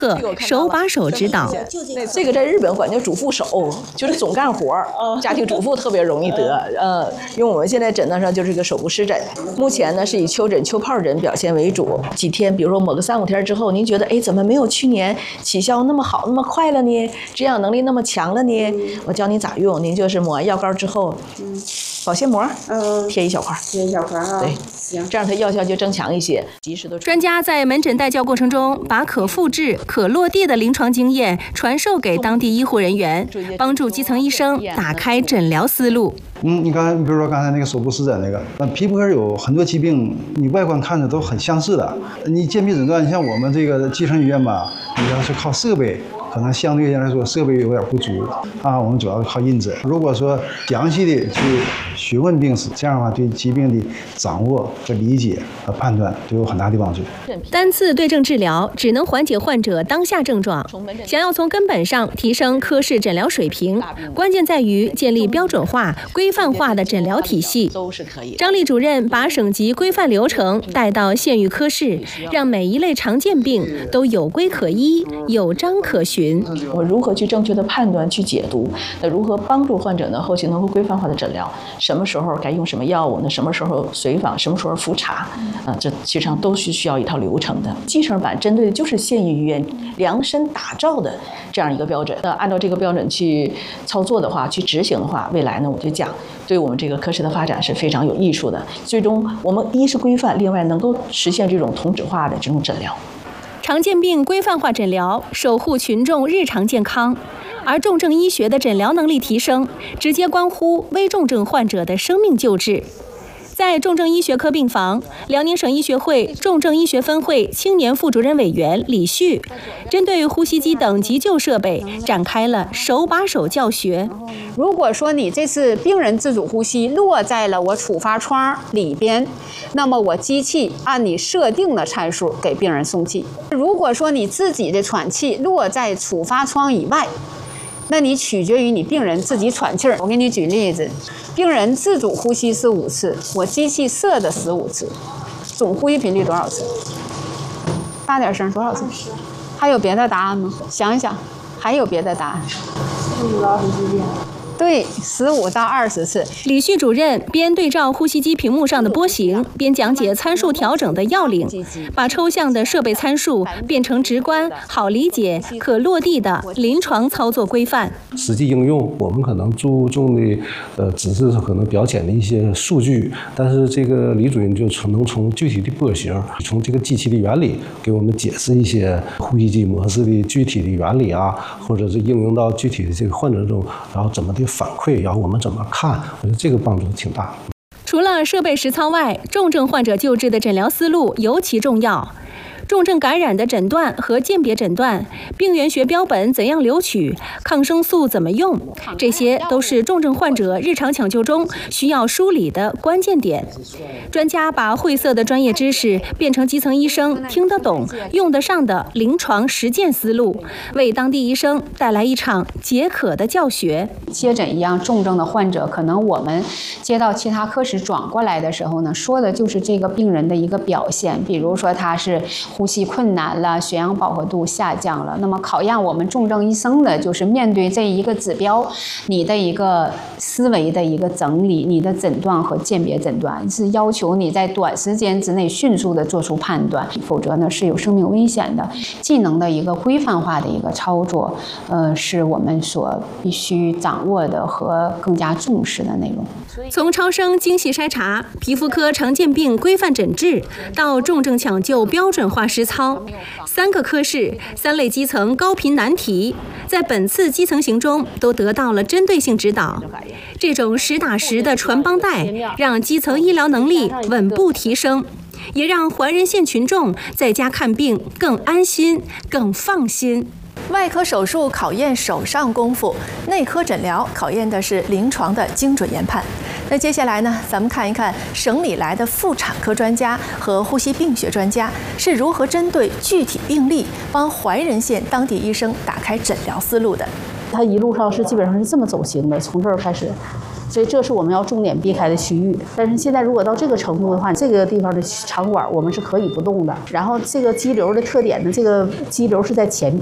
手把手指导。 这个在日本管叫主妇手，就是总干活儿，家庭主妇特别容易得。因为我们现在诊断上就是一个手部湿疹，目前呢是以丘疹、丘疱疹表现为主。几天，比如说抹个3-5天之后，您觉得怎么没有去年起效那么好、那么快了呢？止痒能力那么强了呢？我教您咋用，您就是抹完药膏之后，保鲜膜，贴一小块，啊，对。这样它药效就增强一些，及时的。 专家在门诊带教过程中，把可复制、可落地的临床经验传授给当地医护人员，帮助基层医生打开诊疗思路。 你比如说刚才那个手部湿疹皮肤科有很多疾病，你外观看着都很相似的。你鉴别诊断，像我们这个基层医院吧，你要是靠设备，可能相对来说设备有点不足啊。我们主要是靠印诊。如果说详细的去询问病史，这样的话对疾病的掌握和理解和判断都有很大的帮助。 单次对症治疗只能缓解患者当下症状，想要从根本上提升科室诊疗水平，关键在于建立标准化、规范化的诊疗体系。张丽主任把省级规范流程带到县域科室，让每一类常见病都有规可依、有章可循。 我如何去正确的判断、去解读？那如何帮助患者呢？后期能够规范化的诊疗？什么时候该用什么药物呢？什么时候随访？什么时候复查？这实际上都是需要一套流程的。基层版针对的就是县域医院量身打造的这样一个标准。按照这个标准去操作的话，去执行的话，未来呢，我就讲对我们这个科室的发展是非常有益处的。最终，我们一是规范，另外能够实现这种同质化的这种诊疗。 常见病规范化诊疗，守护群众日常健康，而重症医学的诊疗能力提升，直接关乎危重症患者的生命救治。在重症医学科病房，辽宁省医学会重症医学分会青年副主任委员李旭，针对呼吸机等急救设备展开了手把手教学。 如果说你这次病人自主呼吸落在了我处罚窗里边，那么我机器按你设定的参数给病人送气。如果说你自己的喘气落在处罚窗以外，那你取决于你病人自己喘气儿。我给你举例子，病人自主呼吸是5次，我机器设的15次，总呼吸频率多少次？大点声，多少次？还有别的答案吗？想一想，还有别的答案？15到20遍。对，15到20次。 李旭主任边对照呼吸机屏幕上的波形，边讲解参数调整的要领，把抽象的设备参数变成直观、好理解、可落地的临床操作规范。 实际应用，我们可能注重的只是可能表浅的一些数据，但是这个李主任就能从具体的波形，从这个机器的原理给我们解释一些呼吸机模式的具体的原理啊，或者是应用到具体的这个患者中，然后怎么的反馈，然后我们怎么看，我觉得这个帮助挺大。 除了设备实操外，重症患者救治的诊疗思路尤其重要。重症感染的诊断和鉴别诊断，病原学标本怎样留取，抗生素怎么用，这些都是重症患者日常抢救中需要梳理的关键点。专家把晦涩的专业知识变成基层医生听得懂、用得上的临床实践思路，为当地医生带来一场解渴的教学。 接诊一样重症的患者，可能我们接到其他科室转过来的时候呢，说的就是这个病人的一个表现，比如说他是呼吸困难了，血氧饱和度下降了。那么考验我们重症医生的就是面对这一个指标，你的一个思维的一个整理，你的诊断和鉴别诊断是要求你在短时间之内迅速的做出判断，否则呢是有生命危险的。技能的一个规范化的一个操作，是我们所必须掌握的和更加重视的内容。 从超声精细筛查、皮肤科常见病规范诊治到重症抢救标准化实操，3个科室、3类基层高频难题，在本次基层行中都得到了针对性指导。这种实打实的传帮带，让基层医疗能力稳步提升，也让怀仁县群众在家看病更安心、更放心。 外科手术考验手上功夫，内科诊疗考验的是临床的精准研判。那接下来呢，咱们看一看省里来的妇产科专家和呼吸病学专家是如何针对具体病例，帮怀仁县当地医生打开诊疗思路的。 他一路上是基本上是这么走行的，从这儿开始， 所以这是我们要重点避开的区域。但是现在如果到这个程度的话，这个地方的肠管我们是可以不动的。然后这个肌瘤的特点呢，这个肌瘤是在前